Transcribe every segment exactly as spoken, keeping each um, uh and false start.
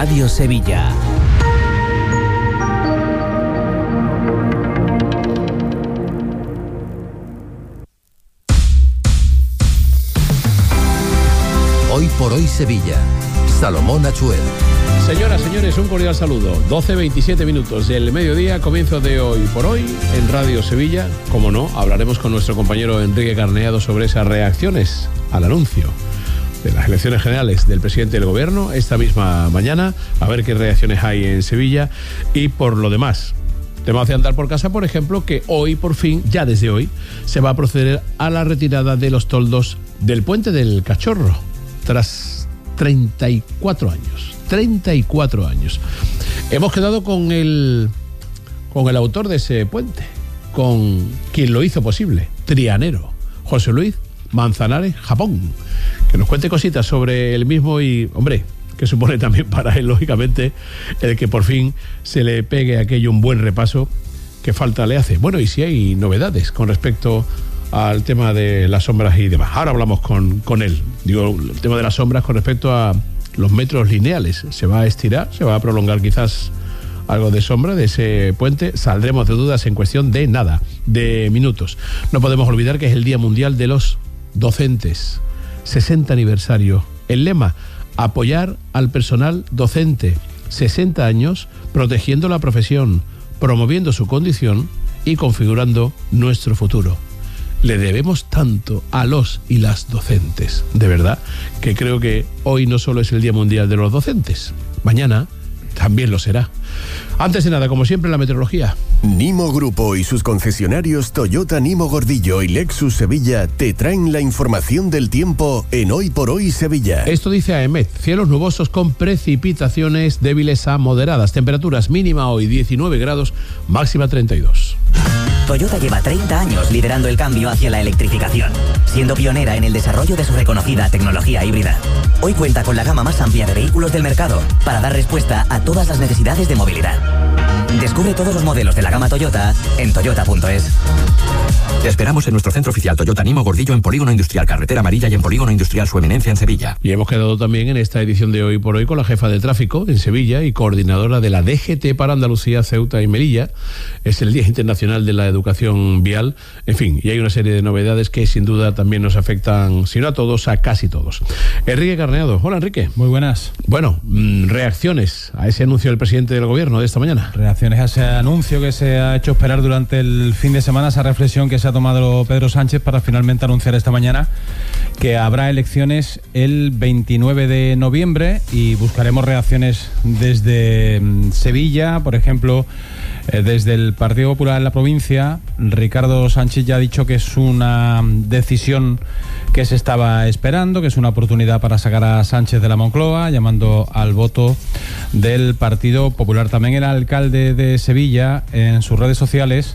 Radio Sevilla. Hoy por hoy Sevilla. Salomón Achuel. Señoras, señores, un cordial saludo. doce veintisiete minutos del mediodía, comienzo de Hoy por Hoy en Radio Sevilla. Como no, hablaremos con nuestro compañero Enrique Carneado sobre esas reacciones al anuncio de las elecciones generales del presidente del gobierno esta misma mañana, a ver qué reacciones hay en Sevilla. Y por lo demás, tema de andar por casa, por ejemplo, que hoy por fin, ya desde hoy, se va a proceder a la retirada de los toldos del Puente del Cachorro, tras treinta y cuatro años. treinta y cuatro años. Hemos quedado con el, con el autor de ese puente, con quien lo hizo posible, Trianero, José Luis Manzanares Japón, que nos cuente cositas sobre el mismo y, hombre, que supone también para él, lógicamente, el que por fin se le pegue aquello un buen repaso que falta le hace. Bueno, y si hay novedades con respecto al tema de las sombras y demás. Ahora hablamos con, con él. Digo, el tema de las sombras con respecto a los metros lineales. ¿Se va a estirar? ¿Se va a prolongar quizás algo de sombra de ese puente? Saldremos de dudas en cuestión de nada, de minutos. No podemos olvidar que es el Día Mundial de los Docentes. sesenta aniversario. El lema: apoyar al personal docente. sesenta años protegiendo la profesión, promoviendo su condición y configurando nuestro futuro. Le debemos tanto a los y las docentes, de verdad, que creo que hoy no solo es el Día Mundial de los Docentes, mañana también lo será. Antes de nada, como siempre, la meteorología. Nimo Grupo y sus concesionarios Toyota Nimo Gordillo y Lexus Sevilla te traen la información del tiempo en Hoy por Hoy Sevilla. Esto dice AEMET: cielos nubosos con precipitaciones débiles a moderadas, temperaturas mínima hoy diecinueve grados, máxima treinta y dos. Toyota lleva treinta años liderando el cambio hacia la electrificación, siendo pionera en el desarrollo de su reconocida tecnología híbrida. Hoy cuenta con la gama más amplia de vehículos del mercado para dar respuesta a todas las necesidades de movilidad. Descubre todos los modelos de la gama Toyota en toyota punto es. Te esperamos en nuestro centro oficial Toyota Nimo Gordillo en Polígono Industrial Carretera Amarilla y en Polígono Industrial Su Eminencia en Sevilla. Y hemos quedado también en esta edición de Hoy por Hoy con la jefa de tráfico en Sevilla y coordinadora de la D G T para Andalucía, Ceuta y Melilla. Es el Día Internacional de la Educación Vial. En fin, y hay una serie de novedades que sin duda también nos afectan, si no a todos, a casi todos. Enrique Carneado. Hola, Enrique. Muy buenas. Bueno, reacciones a ese anuncio del presidente del gobierno de esta mañana. Reacciones a ese anuncio que se ha hecho esperar durante el fin de semana, esa reflexión que se ha tomado Pedro Sánchez para finalmente anunciar esta mañana que habrá elecciones el veintinueve de noviembre y buscaremos reacciones desde Sevilla, por ejemplo, eh, desde el Partido Popular en la provincia. Ricardo Sánchez ya ha dicho que es una decisión que se estaba esperando, que es una oportunidad para sacar a Sánchez de la Moncloa, llamando al voto del Partido Popular. También el alcalde de Sevilla, en sus redes sociales,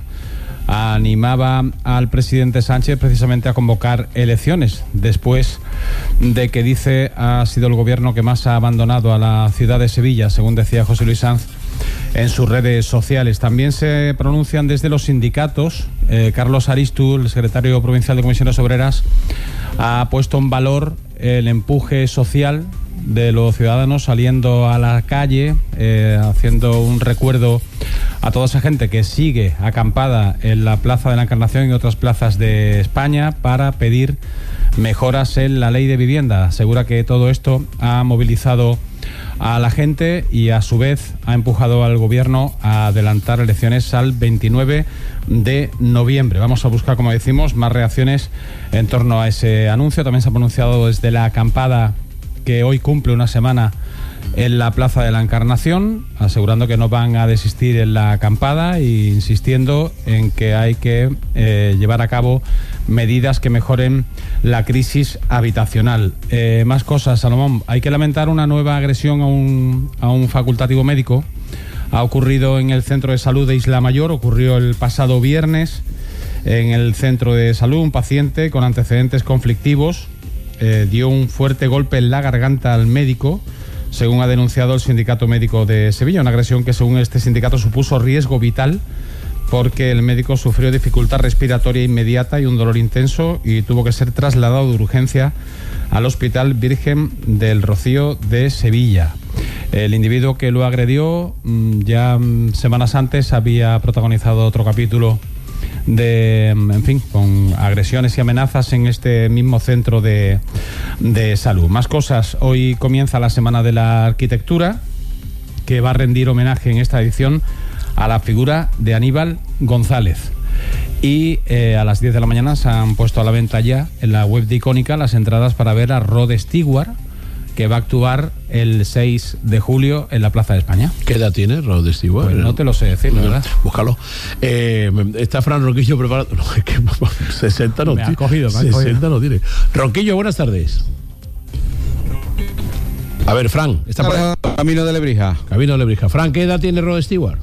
animaba al presidente Sánchez precisamente a convocar elecciones después de que, dice, ha sido el gobierno que más ha abandonado a la ciudad de Sevilla, según decía José Luis Sanz en sus redes sociales. También se pronuncian desde los sindicatos. eh, Carlos Aristu, el secretario provincial de Comisiones Obreras, ha puesto en valor el empuje social de los ciudadanos saliendo a la calle, eh, haciendo un recuerdo a toda esa gente que sigue acampada en la Plaza de la Encarnación y otras plazas de España para pedir mejoras en la ley de vivienda. Asegura que todo esto ha movilizado a la gente y a su vez ha empujado al gobierno a adelantar elecciones al veintinueve de noviembre. Vamos a buscar, como decimos, más reacciones en torno a ese anuncio. También se ha pronunciado desde la acampada que hoy cumple una semana en la Plaza de la Encarnación, asegurando que no van a desistir en la acampada e insistiendo en que hay que eh, llevar a cabo medidas que mejoren la crisis habitacional. Eh, más cosas, Salomón. Hay que lamentar una nueva agresión a un, a un facultativo médico. Ha ocurrido en el Centro de Salud de Isla Mayor, ocurrió el pasado viernes en el Centro de Salud. Un paciente con antecedentes conflictivos eh, dio un fuerte golpe en la garganta al médico, según ha denunciado el Sindicato Médico de Sevilla. Una agresión que, según este sindicato, supuso riesgo vital porque el médico sufrió dificultad respiratoria inmediata y un dolor intenso y tuvo que ser trasladado de urgencia al Hospital Virgen del Rocío de Sevilla. El individuo que lo agredió ya semanas antes había protagonizado otro capítulo de, en fin, con agresiones y amenazas en este mismo centro de, de salud. Más cosas. Hoy comienza la Semana de la Arquitectura, que va a rendir homenaje en esta edición a la figura de Aníbal González. Y eh, a las diez de la mañana se han puesto a la venta ya en la web de Icónica las entradas para ver a Rod Stewart, que va a actuar el seis de julio en la Plaza de España. ¿Qué edad tiene Rod Stewart? Pues no te lo sé decir, no, ¿verdad? Búscalo. Eh, está Fran Ronquillo preparado. No, es que sesenta no me tiene. Ha cogido, me ha sesenta cogido. no tiene. Ronquillo, buenas tardes. A ver, Fran, está por ahí. Camino de Lebrija. Camino de Lebrija. Fran, ¿qué edad tiene Rod Stewart?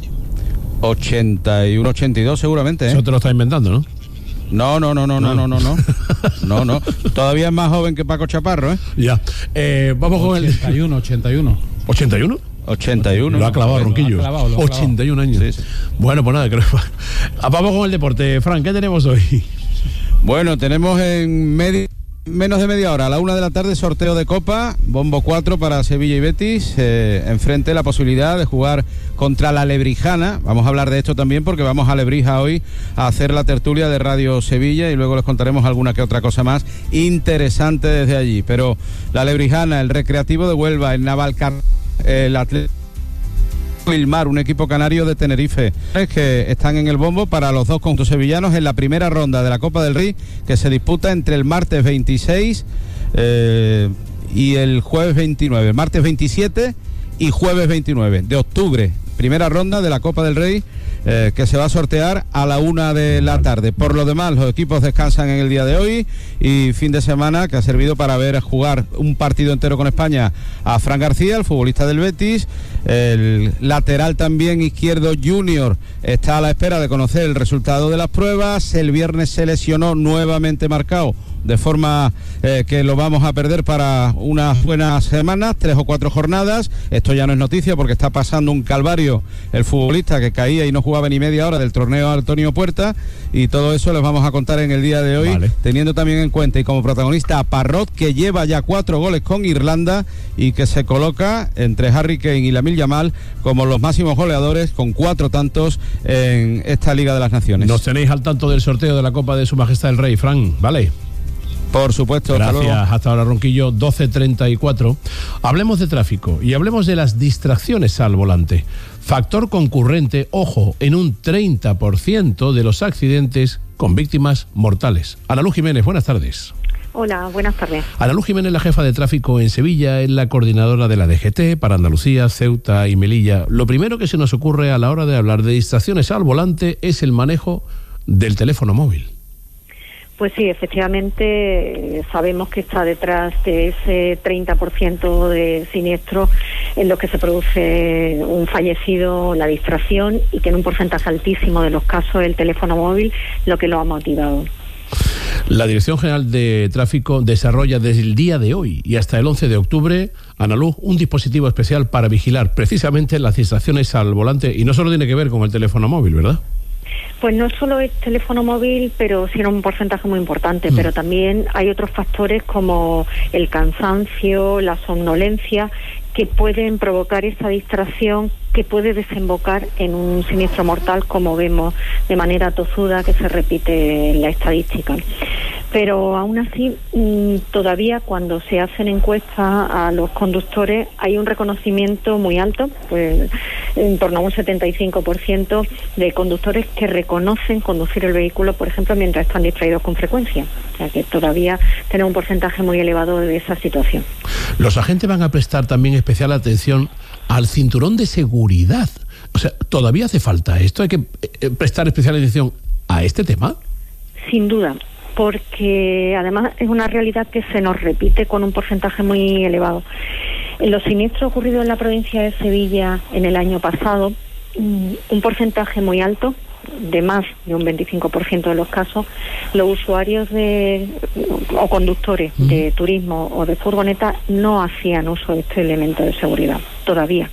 ochenta y uno, ochenta y dos seguramente, ¿eh? Eso te lo estás inventando, ¿no? No, no, no, no, no, no, no, no. No, no. Todavía es más joven que Paco Chaparro, ¿eh? Ya. Eh, vamos con el... ochenta y uno, ochenta y uno. ¿ochenta y uno? ochenta y uno. Lo ha clavado Ronquillo. Lo ha clavado, lo ha clavado. ochenta y un años. Sí, sí. Bueno, pues nada, creo que... Vamos con el deporte. Fran, ¿qué tenemos hoy? Bueno, tenemos en medio... menos de media hora, a la una de la tarde, sorteo de Copa, bombo cuatro para Sevilla y Betis, eh, enfrente la posibilidad de jugar contra la Lebrijana. Vamos a hablar de esto también porque vamos a Lebrija hoy a hacer la tertulia de Radio Sevilla y luego les contaremos alguna que otra cosa más interesante desde allí. Pero la Lebrijana, el Recreativo de Huelva, el Navalcar, el Atlético Vilmar, un equipo canario de Tenerife, que están en el bombo para los dos conjuntos sevillanos en la primera ronda de la Copa del Rey, que se disputa entre el martes veintiséis eh, y el jueves veintinueve, martes veintisiete y jueves veintinueve de octubre, primera ronda de la Copa del Rey, eh, que se va a sortear a la una de la tarde. Por lo demás, los equipos descansan en el día de hoy y fin de semana que ha servido para ver jugar un partido entero con España a Fran García, el futbolista del Betis. El lateral también izquierdo junior está a la espera de conocer el resultado de las pruebas. El viernes se lesionó, nuevamente marcado, de forma eh, que lo vamos a perder para unas buenas semanas, tres o cuatro jornadas. Esto ya no es noticia porque está pasando un calvario el futbolista, que caía y no jugaba ni media hora del torneo Antonio Puerta, y todo eso les vamos a contar en el día de hoy, vale, teniendo también en cuenta y como protagonista a Parrot, que lleva ya cuatro goles con Irlanda y que se coloca entre Harry Kane y Lamine Yamal como los máximos goleadores con cuatro tantos en esta Liga de las Naciones. Nos tenéis al tanto del sorteo de la Copa de Su Majestad el Rey, Fran, ¿vale? Por supuesto. Gracias. Hasta, hasta ahora, Ronquillo, doce treinta y cuatro. Hablemos de tráfico y hablemos de las distracciones al volante. Factor concurrente, ojo, en un treinta por ciento de los accidentes con víctimas mortales. Ana Luz Jiménez, buenas tardes. Hola, buenas tardes. Ana Luz Jiménez, la jefa de tráfico en Sevilla, es la coordinadora de la D G T para Andalucía, Ceuta y Melilla. Lo primero que se nos ocurre a la hora de hablar de distracciones al volante es el manejo del teléfono móvil. Pues sí, efectivamente sabemos que está detrás de ese treinta por ciento de siniestros en los que se produce un fallecido, la distracción, y que en un porcentaje altísimo de los casos el teléfono móvil lo que lo ha motivado. La Dirección General de Tráfico desarrolla desde el día de hoy y hasta el once de octubre, Ana Luz, un dispositivo especial para vigilar precisamente las distracciones al volante, y no solo tiene que ver con el teléfono móvil, ¿verdad? Pues no solo es teléfono móvil, pero sí era un porcentaje muy importante, mm. pero también hay otros factores como el cansancio, la somnolencia, que pueden provocar esa distracción que puede desembocar en un siniestro mortal, como vemos de manera tozuda que se repite en la estadística. Pero aún así, todavía cuando se hacen encuestas a los conductores hay un reconocimiento muy alto, pues en torno a un setenta y cinco por ciento de conductores que reconocen conducir el vehículo, por ejemplo, mientras están distraídos con frecuencia. O sea que todavía tenemos un porcentaje muy elevado de esa situación. Los agentes van a prestar también especial atención al cinturón de seguridad. O sea, ¿todavía hace falta esto? ¿Hay que prestar especial atención a este tema? Sin duda, porque además es una realidad que se nos repite con un porcentaje muy elevado. En los siniestros ocurridos en la provincia de Sevilla en el año pasado, un porcentaje muy alto, de más de un veinticinco por ciento de los casos, los usuarios de o conductores mm. de turismo o de furgoneta no hacían uso de este elemento de seguridad todavía,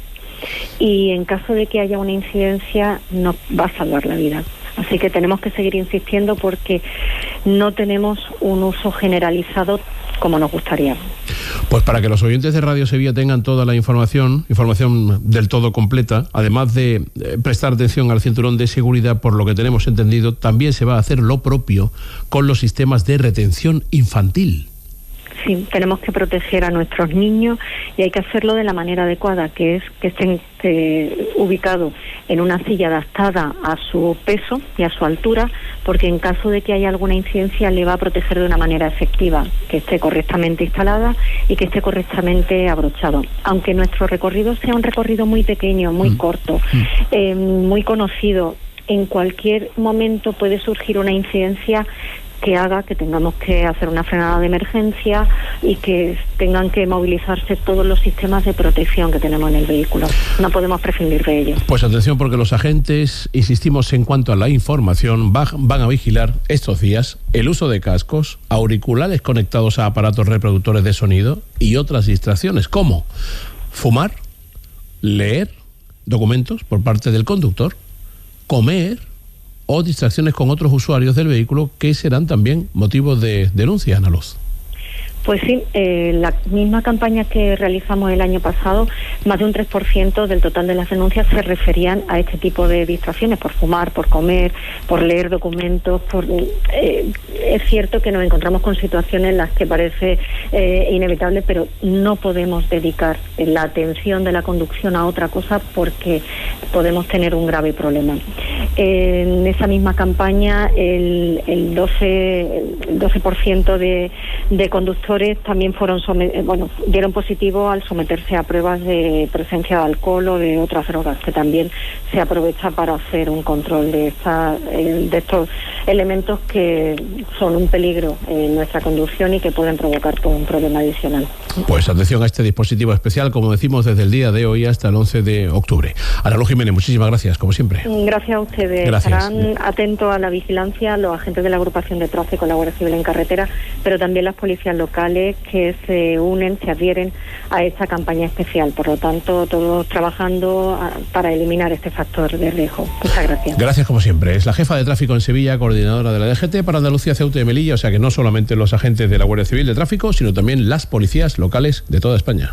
y en caso de que haya una incidencia nos va a salvar la vida. Así que tenemos que seguir insistiendo porque no tenemos un uso generalizado como nos gustaría. Pues para que los oyentes de Radio Sevilla tengan toda la información, información del todo completa, además de eh, prestar atención al cinturón de seguridad, por lo que tenemos entendido, también se va a hacer lo propio con los sistemas de retención infantil. Sí, tenemos que proteger a nuestros niños y hay que hacerlo de la manera adecuada, que es que estén eh, ubicados en una silla adaptada a su peso y a su altura, porque en caso de que haya alguna incidencia le va a proteger de una manera efectiva, que esté correctamente instalada y que esté correctamente abrochado. Aunque nuestro recorrido sea un recorrido muy pequeño, muy mm. corto, mm. Eh, muy conocido, en cualquier momento puede surgir una incidencia que haga que tengamos que hacer una frenada de emergencia y que tengan que movilizarse todos los sistemas de protección que tenemos en el vehículo. No podemos prescindir de ellos. Pues atención, porque los agentes, insistimos en cuanto a la información, van a vigilar estos días el uso de cascos, auriculares conectados a aparatos reproductores de sonido y otras distracciones, como fumar, leer documentos por parte del conductor, comer o distracciones con otros usuarios del vehículo, que serán también motivos de denuncia, Ana Luz. Pues sí, eh, la misma campaña que realizamos el año pasado, más de un tres por ciento del total de las denuncias se referían a este tipo de distracciones, por fumar, por comer, por leer documentos. Por, eh, es cierto que nos encontramos con situaciones en las que parece eh, inevitable, pero no podemos dedicar la atención de la conducción a otra cosa porque podemos tener un grave problema. Eh, en esa misma campaña, el, el doce por ciento de, de conductores también fueron bueno dieron positivo al someterse a pruebas de presencia de alcohol o de otras drogas, que también se aprovecha para hacer un control de esta, de estos elementos que son un peligro en nuestra conducción y que pueden provocar todo un problema adicional. Pues atención a este dispositivo especial, como decimos, desde el día de hoy hasta el once de octubre. Ana Luz Jiménez, muchísimas gracias, como siempre. Gracias a ustedes. Gracias. Estarán atentos a la vigilancia los agentes de la agrupación de tráfico, la Guardia Civil en carretera, pero también las policías locales que se unen, se adhieren a esta campaña especial. Por lo tanto, todos trabajando para eliminar este factor de riesgo. Muchas gracias. Gracias, como siempre. Es la jefa de tráfico en Sevilla, coordinadora de la D G T para Andalucía, Ceuta y Melilla, o sea que no solamente los agentes de la Guardia Civil de Tráfico, sino también las policías locales de toda España.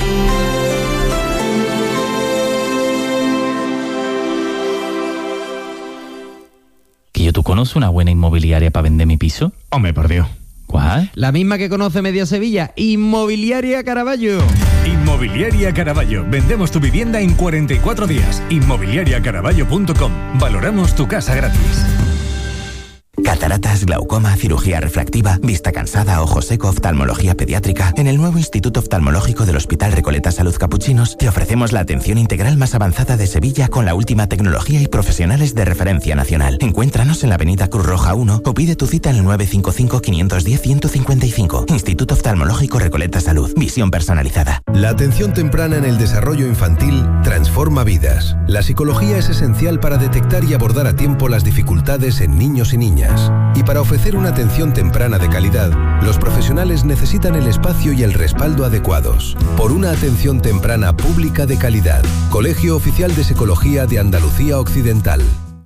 ¿Que yo tú conoces una buena inmobiliaria para vender mi piso? Hombre, por Dios. ¿Cuál? La misma que conoce Media Sevilla, Inmobiliaria Caraballo. Inmobiliaria Caraballo. Vendemos tu vivienda en cuarenta y cuatro días. inmobiliaria caraballo punto com. Valoramos tu casa gratis. Cataratas, glaucoma, cirugía refractiva, vista cansada, ojo seco, oftalmología pediátrica. En el nuevo Instituto Oftalmológico del Hospital Recoleta Salud Capuchinos te ofrecemos la atención integral más avanzada de Sevilla con la última tecnología y profesionales de referencia nacional. Encuéntranos en la avenida Cruz Roja uno o pide tu cita en el nueve cinco cinco, cinco uno cero, uno cinco cinco. Instituto Oftalmológico Recoleta Salud. Visión personalizada. La atención temprana en el desarrollo infantil transforma vidas. La psicología es esencial para detectar y abordar a tiempo las dificultades en niños y niñas. Y para ofrecer una atención temprana de calidad, los profesionales necesitan el espacio y el respaldo adecuados. Por una atención temprana pública de calidad. Colegio Oficial de Psicología de Andalucía Occidental.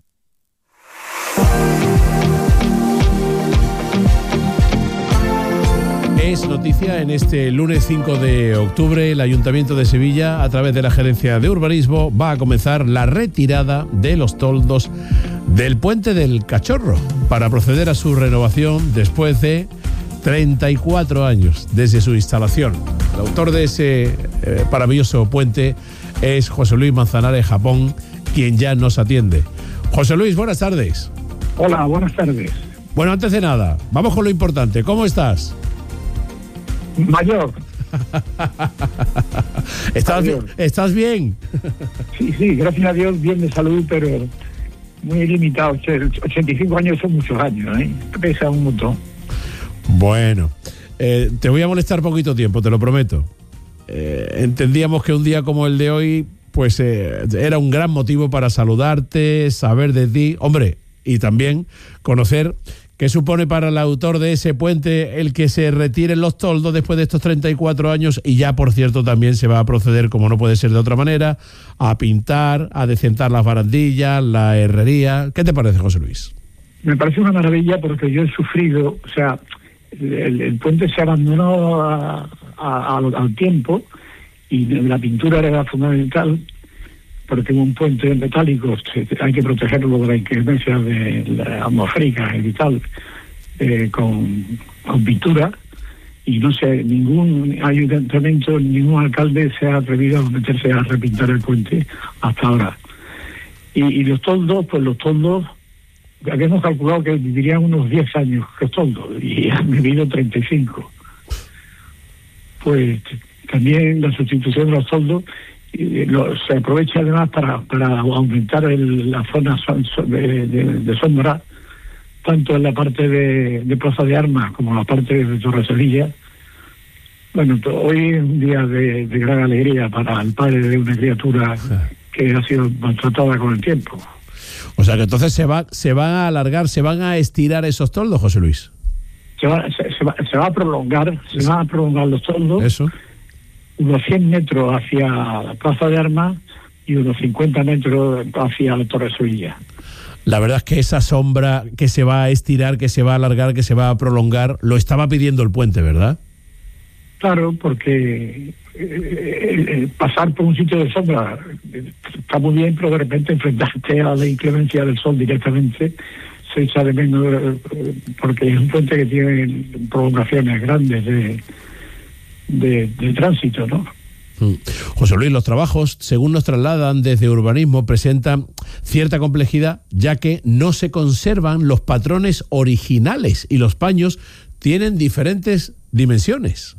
Es noticia en este lunes cinco de octubre, el Ayuntamiento de Sevilla, a través de la Gerencia de Urbanismo, va a comenzar la retirada de los toldos del Puente del Cachorro para proceder a su renovación después de treinta y cuatro años desde su instalación. El autor de ese eh, maravilloso puente es José Luis Manzanares Japón, quien ya nos atiende. José Luis, buenas tardes. Hola, buenas tardes. Bueno, antes de nada, vamos con lo importante. ¿Cómo estás? Mayor. ¿Estás, Mayor. ¿Estás bien? Sí, sí, gracias a Dios, bien de salud, pero muy limitado. ochenta y cinco años son muchos años, ¿eh? Pesa un montón. Bueno, eh, te voy a molestar poquito tiempo, te lo prometo. Eh, entendíamos que un día como el de hoy, pues eh, era un gran motivo para saludarte, saber de ti, hombre, y también conocer qué supone para el autor de ese puente el que se retiren los toldos después de estos treinta y cuatro años, y ya, por cierto, también se va a proceder, como no puede ser de otra manera, a pintar, a decentar las barandillas, la herrería. ¿Qué te parece, José Luis? Me parece una maravilla porque yo he sufrido, o sea, el, el puente se abandonó a, a, al, al tiempo y la pintura era fundamental, porque un puente metálico hay que protegerlo de la inclemencia de la atmosférica y tal, eh, con, con pintura, y no sé, ningún ayuntamiento, ningún alcalde se ha atrevido a meterse a repintar el puente hasta ahora. Y, y los toldos, pues los toldos, habíamos calculado que vivirían unos diez años los toldos, y han vivido treinta y cinco. Pues también la sustitución de los toldos eh, lo, se aprovecha además para, para aumentar el, la zona son, de, de, de sombra, tanto en la parte de, de Plaza de Armas como en la parte de Torre Sevilla. Bueno, hoy es un día de, de gran alegría para el padre de una criatura que ha sido maltratada con el tiempo. O sea que entonces se va, se van a alargar, se van a estirar esos toldos, José Luis. Se va, se, se va, se va a prolongar, se van a prolongar los toldos. Eso. Unos cien metros hacia la Plaza de Armas y unos cincuenta metros hacia la Torre Sevilla. La verdad es que esa sombra que se va a estirar, que se va a alargar, que se va a prolongar, lo estaba pidiendo el puente, ¿verdad? Claro, porque eh, eh, pasar por un sitio de sombra está muy bien, pero de repente enfrentarte a la inclemencia del sol directamente se echa de menos, eh, porque es un puente que tiene prolongaciones grandes de, de, de tránsito, ¿no? José Luis, los trabajos, según nos trasladan desde urbanismo, presentan cierta complejidad, ya que no se conservan los patrones originales y los paños tienen diferentes dimensiones.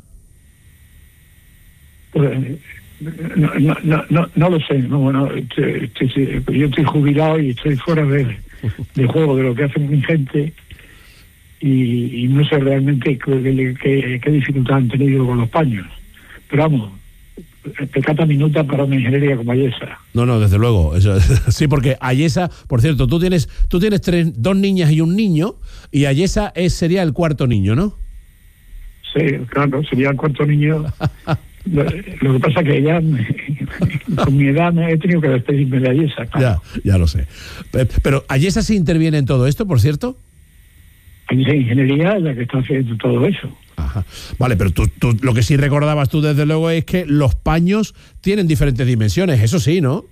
Pues, no, no, no, no, no lo sé, no, no, estoy, estoy, yo estoy jubilado y estoy fuera de, de juego de lo que hace mi gente, y, y no sé realmente qué, qué, qué dificultad han tenido con los paños, pero vamos, pecata minuta para una ingeniería como Ayesa. No, no, desde luego. Eso, sí, porque Ayesa, por cierto, tú tienes tú tienes tres, dos niñas y un niño, y Ayesa es, sería el cuarto niño, ¿no? Sí, claro, sería el cuarto niño. Lo, lo que pasa es que ya con mi edad me he tenido que despedirme de Ayesa. Claro. Ya, ya lo sé. Pero Ayesa sí interviene en todo esto, por cierto. Ayesa Ingeniería es la que está haciendo todo eso. Ajá. Vale, pero tú, tú, lo que sí recordabas tú desde luego es que los paños tienen diferentes dimensiones, eso sí, ¿no?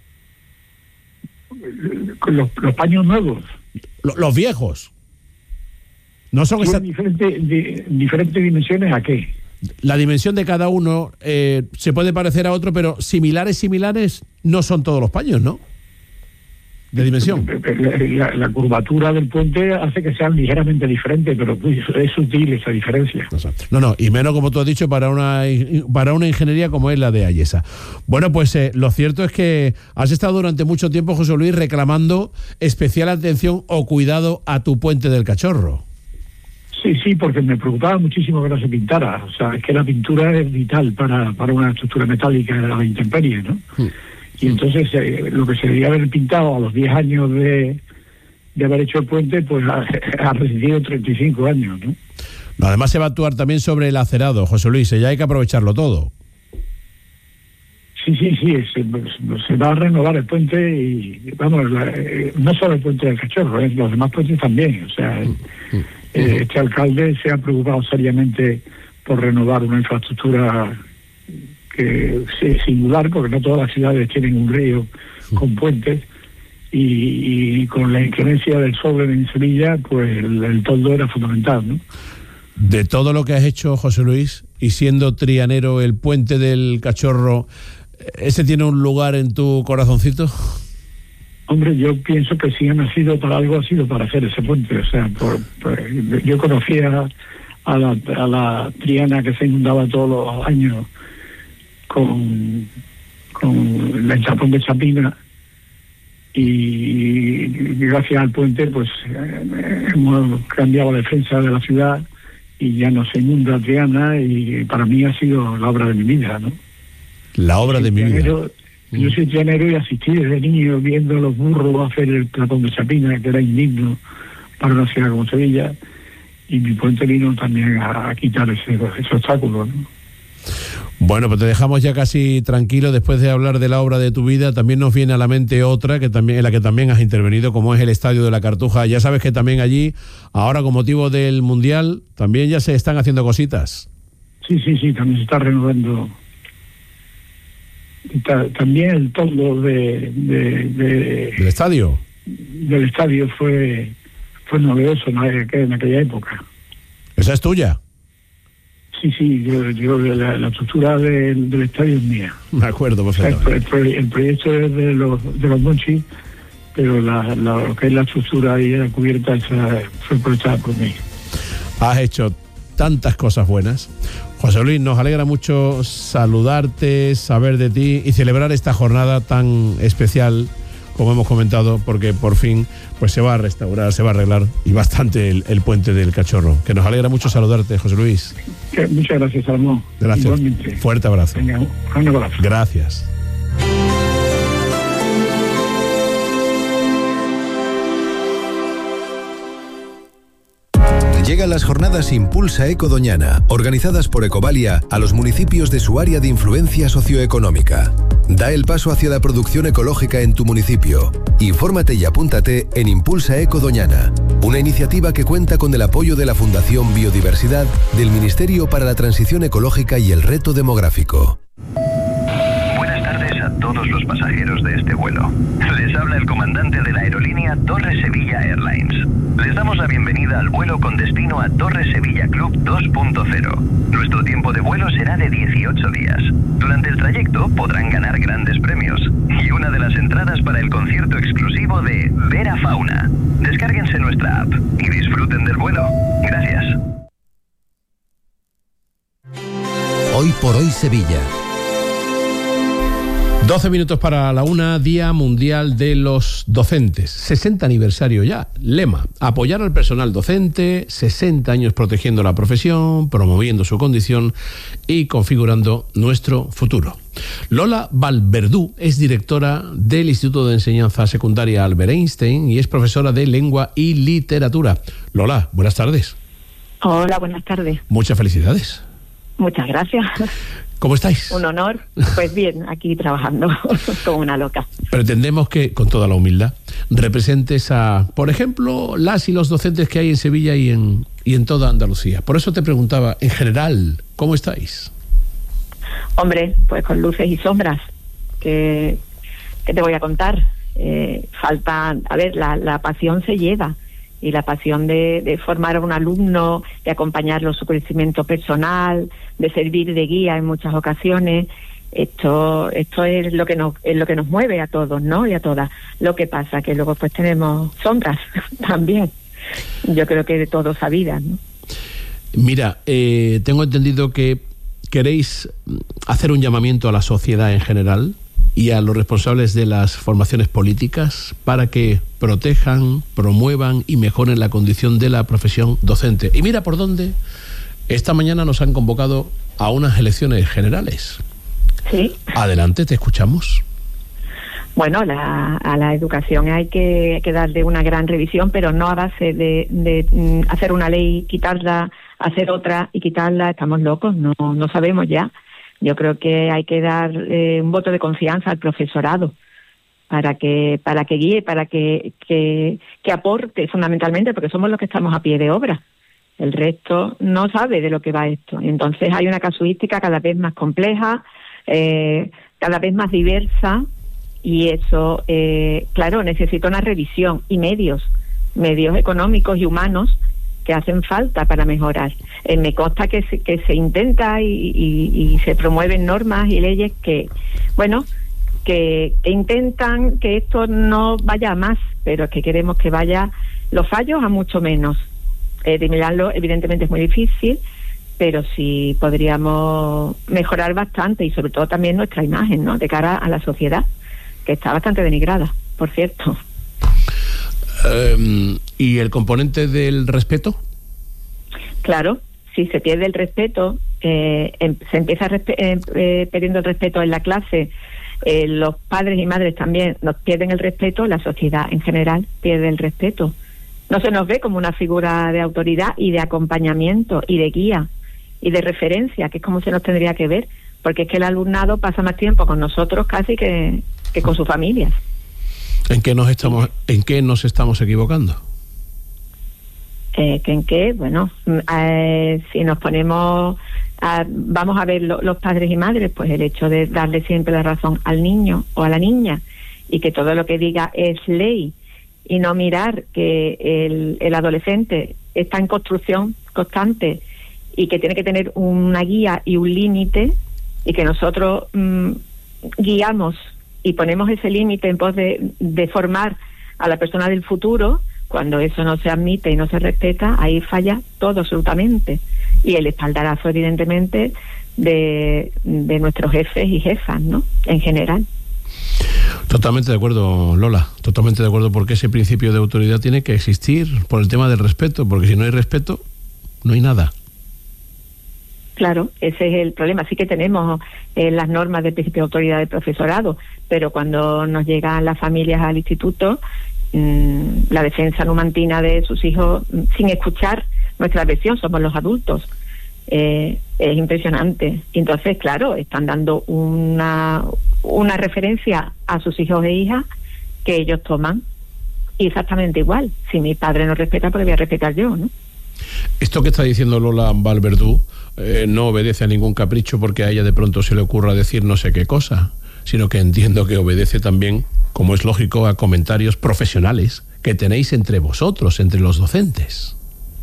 Los, los paños nuevos. Los, los viejos. No son esas diferentes di, diferentes dimensiones. ¿A qué? La dimensión de cada uno eh, se puede parecer a otro, pero similares, similares no son todos los paños, ¿no? De dimensión. La, la curvatura del puente hace que sean ligeramente diferentes, pero es sutil esa diferencia. No, no, y menos, como tú has dicho, para una para una ingeniería como es la de Ayesa. Bueno, pues eh, lo cierto es que has estado durante mucho tiempo, José Luis, reclamando especial atención o cuidado a tu puente del Cachorro. Sí, sí, porque me preocupaba muchísimo que no se pintara. O sea, es que la pintura es vital para, para una estructura metálica de la intemperie, ¿no? Sí. Y entonces eh, lo que se debería haber pintado a los diez años de, de haber hecho el puente, pues ha, ha resistido treinta y cinco años, ¿no? Además se va a actuar también sobre el acerado, José Luis, ya hay que aprovecharlo todo. Sí, sí, sí, se, se va a renovar el puente y, vamos, la, eh, no solo el puente del Cachorro, eh, los demás puentes también. O sea, eh, eh, este alcalde se ha preocupado seriamente por renovar una infraestructura que es singular, porque no todas las ciudades tienen un río con puentes, y, y con la inclemencia del sol en Sevilla, pues el, el toldo era fundamental, ¿no? De todo lo que has hecho, José Luis, y siendo trianero, el puente del Cachorro, ¿ese tiene un lugar en tu corazoncito? Hombre, yo pienso que si ha nacido para algo, ha sido para hacer ese puente. O sea, por, por, yo conocía a la, a la Triana que se inundaba todos los años con, con el chapón de Chapina, y gracias al puente pues eh, hemos cambiado la defensa de la ciudad y ya no se inunda Triana, y para mí ha sido la obra de mi vida, ¿no? La obra de mi vida. Yo soy trianero y asistí desde niño viendo a los burros hacer el chapón de Chapina, que era indigno para una ciudad como Sevilla, y mi puente vino también a, a quitar ese, ese obstáculo, ¿no? Bueno, pues te dejamos ya casi tranquilo. Después de hablar de la obra de tu vida, también nos viene a la mente otra que también en la que también has intervenido, como es el Estadio de la Cartuja. Ya sabes que también allí, ahora con motivo del Mundial, también ya se están haciendo cositas. Sí, sí, sí, también se está renovando. Y ta, también el toldo de, de, de del estadio. Del estadio fue fue novedoso en aquella, en aquella época. ¿Esa es tuya? Sí, sí, yo, yo la, la estructura del, del estadio es mía. Me acuerdo, por o sea, el, el, el proyecto es de los de los Monchi, pero la, la, lo que es la estructura y la cubierta esa fue proyectada por mí. Has hecho tantas cosas buenas. José Luis, nos alegra mucho saludarte, saber de ti y celebrar esta jornada tan especial, como hemos comentado, porque por fin pues se va a restaurar, se va a arreglar y bastante el, el puente del Cachorro. Que nos alegra mucho saludarte, José Luis. Muchas gracias, Salomón. Gracias. Igualmente. Fuerte abrazo. Venga, un abrazo. Gracias. Llegan las jornadas Impulsa Eco Doñana, organizadas por Ecovalia a los municipios de su área de influencia socioeconómica. Da el paso hacia la producción ecológica en tu municipio. Infórmate y apúntate en Impulsa Eco Doñana, una iniciativa que cuenta con el apoyo de la Fundación Biodiversidad del Ministerio para la Transición Ecológica y el Reto Demográfico. Buenas tardes a todos los pasajeros de este vuelo. Les habla el comandante de la aerolínea Torre Sevilla Airlines. Les damos la bienvenida al vuelo con destino a Torre Sevilla Club dos punto cero. Nuestro tiempo de vuelo será de dieciocho días. Durante el trayecto podrán ganar grandes premios y una de las entradas para el concierto exclusivo de Vera Fauna. Descárguense nuestra app y disfruten del vuelo. Gracias. Hoy por hoy Sevilla. doce minutos para la una, Día Mundial de los Docentes. sesenta aniversario ya. Lema: apoyar al personal docente, sesenta años protegiendo la profesión, promoviendo su condición y configurando nuestro futuro. Lola Valverdú es directora del Instituto de Enseñanza Secundaria Albert Einstein y es profesora de Lengua y Literatura. Lola, buenas tardes. Hola, buenas tardes. Muchas felicidades. Muchas gracias. ¿Cómo estáis? Un honor. Pues bien, aquí trabajando como una loca. Pretendemos que, con toda la humildad, representes a, por ejemplo, las y los docentes que hay en Sevilla y en, y en toda Andalucía. Por eso te preguntaba, en general, ¿cómo estáis? Hombre, pues con luces y sombras. ¿Qué, qué te voy a contar? Eh, falta, a ver, la, la pasión se lleva. Y la pasión de, de formar a un alumno, de acompañarlo en su crecimiento personal, de servir de guía en muchas ocasiones, esto esto es lo que nos es lo que nos mueve a todos, ¿no? Y a todas. Lo que pasa que luego pues tenemos sombras también. Yo creo que de todos sabidas, ¿no? Mira, eh, tengo entendido que queréis hacer un llamamiento a la sociedad en general y a los responsables de las formaciones políticas para que protejan, promuevan y mejoren la condición de la profesión docente. Y mira por dónde esta mañana nos han convocado a unas elecciones generales. Sí. Adelante, te escuchamos. Bueno, la, a la educación hay que, que darle una gran revisión, pero no a base de, de mm, hacer una ley, quitarla, hacer otra y quitarla. Estamos locos, no, no sabemos ya. Yo creo que hay que dar eh, un voto de confianza al profesorado para que para que guíe, para que, que, que aporte fundamentalmente, porque somos los que estamos a pie de obra. El resto no sabe de lo que va esto. Entonces hay una casuística cada vez más compleja, eh, cada vez más diversa, y eso, eh, claro, necesita una revisión y medios, medios económicos y humanos que hacen falta para mejorar. Eh, me consta que se, que se intenta y, y, y se promueven normas y leyes que, bueno, que, que intentan que esto no vaya a más, pero es que queremos que vaya los fallos a mucho menos. Eh, eliminarlo evidentemente es muy difícil, pero sí podríamos mejorar bastante y sobre todo también nuestra imagen, ¿no?, de cara a la sociedad, que está bastante denigrada, por cierto. Um, ¿Y el componente del respeto? Claro, si se pierde el respeto, eh, em, se empieza respe- eh, eh, perdiendo el respeto en la clase, eh, los padres y madres también nos pierden el respeto, la sociedad en general pierde el respeto. No se nos ve como una figura de autoridad y de acompañamiento y de guía y de referencia, que es como se nos tendría que ver, porque es que el alumnado pasa más tiempo con nosotros casi que, que con sus familias. ¿En qué nos estamos, en qué nos estamos equivocando? Eh, ¿que en qué? Bueno, eh, si nos ponemos, a, vamos a ver lo, los padres y madres, pues el hecho de darle siempre la razón al niño o a la niña y que todo lo que diga es ley y no mirar que el, el adolescente está en construcción constante y que tiene que tener una guía y un límite y que nosotros mmm, guiamos y ponemos ese límite en pos de, de formar a la persona del futuro. Cuando eso no se admite y no se respeta, ahí falla todo absolutamente. Y el espaldarazo, evidentemente, de, de nuestros jefes y jefas, ¿no? En general. Totalmente de acuerdo, Lola, totalmente de acuerdo, porque ese principio de autoridad tiene que existir por el tema del respeto, porque si no hay respeto, no hay nada. Claro, ese es el problema. Sí que tenemos eh, las normas del principio de autoridad del profesorado, pero cuando nos llegan las familias al instituto, mmm, la defensa numantina de sus hijos, mmm, sin escuchar nuestra versión, somos los adultos, eh, es impresionante. Entonces, claro, están dando una, una referencia a sus hijos e hijas que ellos toman y exactamente igual. Si mi padre no respeta, pues voy a respetar yo, ¿no? Esto que está diciendo Lola Valverdú eh, no obedece a ningún capricho porque a ella de pronto se le ocurra decir no sé qué cosa, sino que entiendo que obedece también, como es lógico, a comentarios profesionales que tenéis entre vosotros, entre los docentes.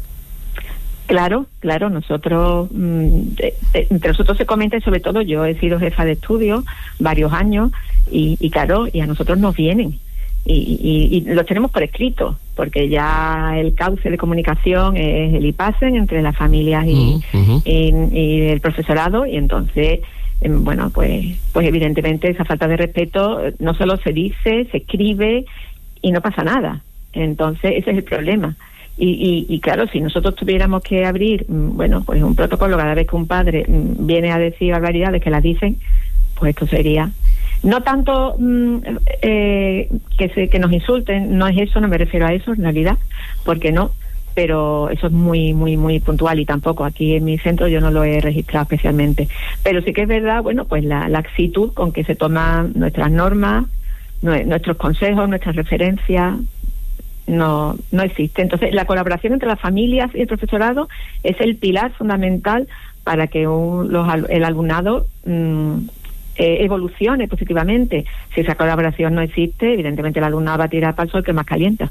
Claro, claro, nosotros, mmm, de, de, entre nosotros se comenta, y sobre todo yo he sido jefa de estudio varios años y, y claro, y a nosotros nos vienen. Y, y, y lo tenemos por escrito, porque ya el cauce de comunicación es el IPASEN entre las familias y, uh-huh. y, y el profesorado, y entonces, bueno, pues, pues evidentemente esa falta de respeto no solo se dice, se escribe y no pasa nada. Entonces ese es el problema. Y, y, y claro, si nosotros tuviéramos que abrir, bueno, pues un protocolo cada vez que un padre viene a decir barbaridades que las dicen, pues esto sería... No tanto mmm, eh, que se, que nos insulten, no es eso, no me refiero a eso en realidad, porque no, pero eso es muy, muy, muy puntual y tampoco aquí en mi centro yo no lo he registrado especialmente. Pero sí que es verdad, bueno, pues la, la actitud con que se toman nuestras normas, nuestros consejos, nuestras referencias, no, no existe. Entonces, la colaboración entre las familias y el profesorado es el pilar fundamental para que un, los, el alumnado... Mmm, Eh, evolucione positivamente. Si esa colaboración no existe, evidentemente el alumnado va a tirar para el sol que más calienta.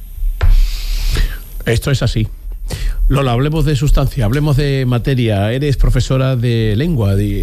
Esto es así. Lola, hablemos de sustancia, hablemos de materia. Eres profesora de lengua, de